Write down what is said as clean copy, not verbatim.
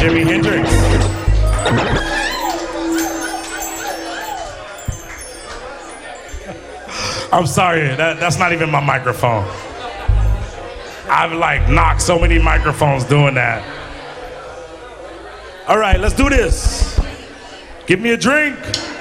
Jimi Hendrix. I'm sorry, that's not even my microphone. I've like knocked so many microphones doing that. All right, let's do this. Give me a drink.